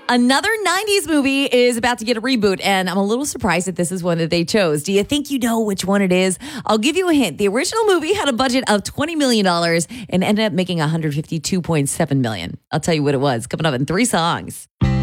Another 90s movie is about to get a reboot, and I'm a little surprised that this is one that they chose. Do you think you know which one it is? I'll give you a hint. The original movie had a budget of $20 million and ended up making $152.7 million. I'll tell you what it was coming up in 3 songs.